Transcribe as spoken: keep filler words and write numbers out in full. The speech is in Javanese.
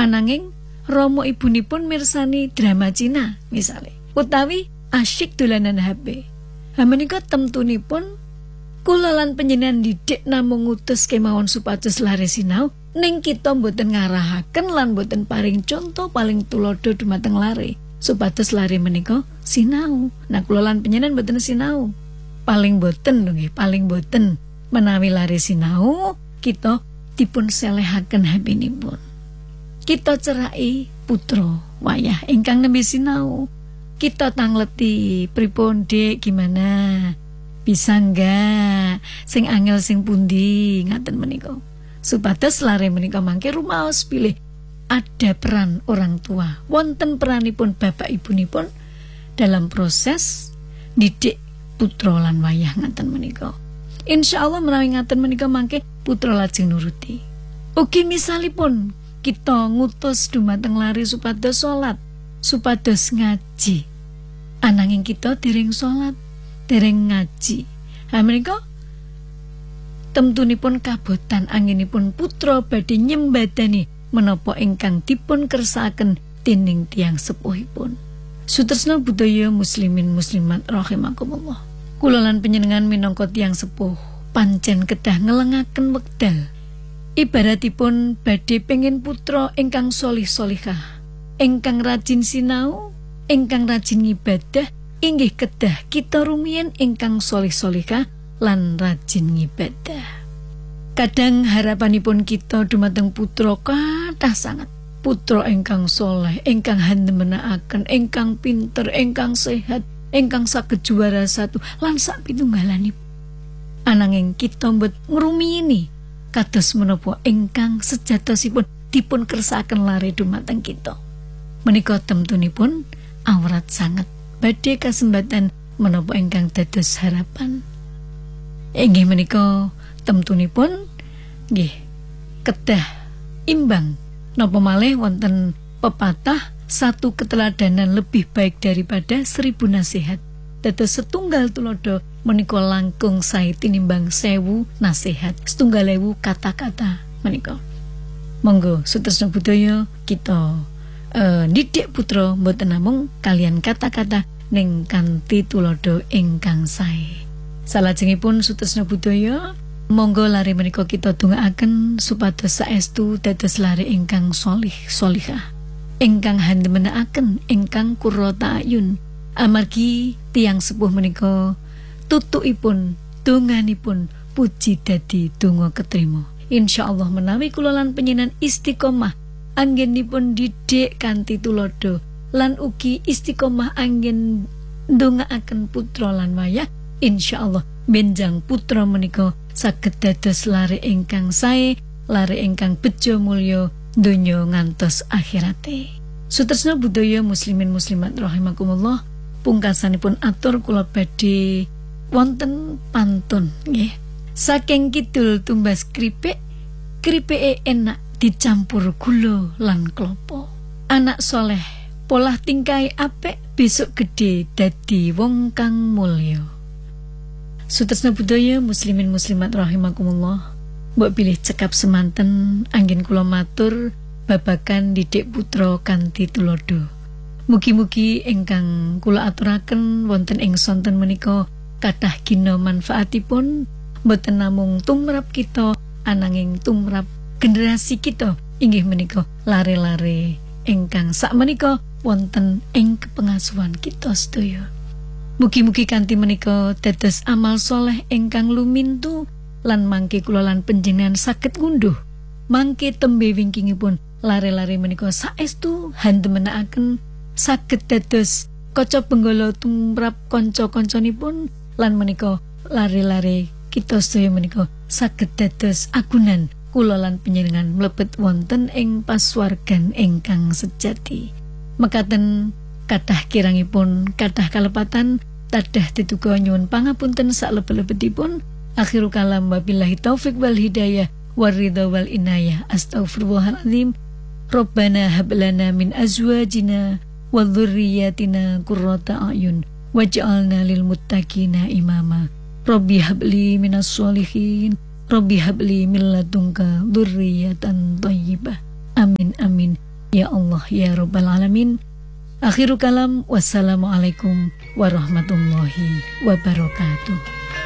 Ananging Romo ibunipun mirsani drama Cina misale, utawi asyik dolanan H P. Ha menika temtunipun kula lan panjenengan didik namung ngutus kemawon supados lare sinau, ning kita mboten ngarahaken lan mboten paring contoh paling tulodo dumateng lare supados lare menika sinau. Nah kula lan panjenengan mboten sinau. Paling boten lho nggih, paling boten menawi lare sinau kita dipun selehaken habinipun. Kita cerai putra wayah ingkang nembe sinau. Kita tangleti pripun Dik, gimana? Bisa enggak? Sing angel sing pundi ngaten menika. Supados lare menika mangke rumaos pilih ada peran orang tua. Wonten peranipun bapak ibunipun dalam proses didik putra lan wayah ngaten menika. Insyaallah menawi ngaten menika mangke putra lajeng nuruti. Ugi misalipun kita ngutus dumateng lare supados salat, supados ngaji. Ananging kita dereng salat, dereng ngaji. Ha menika temtunipun kabotan anginipun putra badhe nyembadani menapa ingkang dipun kersakaken dening tiyang sepuhipun. Sutresna budaya muslimin muslimat rahimakumullah. Kula lan panjenengan minangka tiyang sepuh pancen kedah ngelengaken wekdal. Ibaratipun badhe pengin putra ingkang solih-solihah, ingkang rajin sinau, ingkang rajin ngibadah, inggih kedah kita rumiyin ingkang solih-solihah lan rajin ngibadah. Kadang harapanipun kita dumateng putra kathah sanget. Putra ingkang soleh, ingkang handhemenaken, ingkang pinter, ingkang sehat, ingkang saged juara satu lan sak pitunggalanipun. Ananging kita mbet ngrumiyini kados menapa ingkang sejatosipun dipun kersakaken lare dumateng kita. Menika temtunipun awrat sanget badhe kasembatan menapa ingkang dados harapan. Inggih menika temtunipun nggih kedah imbang. Napa malih wonten pepatah satu keteladanan lebih baik daripada seribu nasihat. Dados setunggal tulodo menika langkung sae tinimbang sewu nasihat, setunggal ewu kata-kata menika. Monggo sutresna budaya kita uh, didik putra mboten namung kalian kata-kata ning kanthi tulodo ingkang sae. Salajengipun sutresna budaya monggo lare menika kita dongaaken supados saestu dados lare ingkang solih solihah, ingkang handhemenaken, ingkang qurrata ayun. Amargi tiyang sepuh menika tutukipun donganipun puji dadi donga ketrima. Insyaallah menawi kula lan panjenengan istiqomah anggenipun didik kanthi tulodo lan ugi istiqomah anggen ndongaaken putra lan wayah, insyaallah benjang putra menika saged dados lare ingkang sae, lare ingkang bejo mulya donya ngantos akhirate. Sutresna budaya muslimin muslimat rahimakumullah, pungkasanipun atur kula badhe wonten pantun nggih. Saking kidul tumbas kripik, kripike enak dicampur gula lan klopo. Anak soleh polah tingkai apik, besok gede dadi wong kang mulya. Sutresna budaya muslimin muslimat rahimakumullah, mbok pilih cekap semanten anggen kula matur babakan didik putra kanthi tulodo. Mugi-mugi ingkang kula aturaken wonten ing sonten menika kathah gina manfaatipun boten namung tumrap kita ananging tumrap generasi kita inggih menika lare-lare ingkang sak menika wonten ing kepengasuhan kita sedaya. Mugi-mugi kanthi menika dados amal soleh ingkang lumintu lan mangke kula lan panjenengan saged ngunduh mangke tembe wingkingipun lare-lare menika saestu handhemenaken saged dados kaca benggala tumrap kanca-kancanipun lan menika lare-lare kita sedaya menika saged dados agunan kula lan panjenengan mlebet wonten ing pasuwargan ingkang sejati. Mekaten kathah kirangipun kathah kalepatan tadah dituga nyuwun pangapunten saklebet-lebetipun. Akhiru kalam wabillahi taufik wal hidayah waridha wal inayah. Astaghfirullahaladzim. Rabbana hablana min azwajina wa dzurriyyatina qurrata a'yun waj'alna lil muttaqina imama. Rabbi habli minas sholihin, Rabbi habli min ladunka dzurriyyatan thayyibah. Amin amin Ya Allah ya Rabbal Alamin. Akhiru kalam, wassalamualaikum warahmatullahi wabarakatuh.